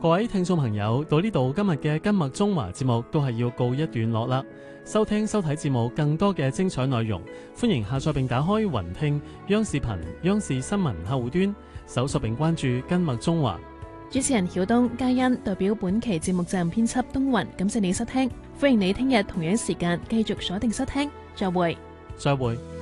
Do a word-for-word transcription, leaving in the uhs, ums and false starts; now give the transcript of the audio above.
各位聽眾朋友，到呢度今日嘅今麥中華節目都係要告一段落啦。收聽收睇節目更多嘅精彩內容，歡迎下載並打開雲聽央視頻央視新聞客戶端，搜索並關注今麥中華。 主持人曉東、嘉欣代表本期節目站編輯東雲，感謝你收聽，歡迎你聽日同樣時間繼續鎖定收聽，再會。 再會。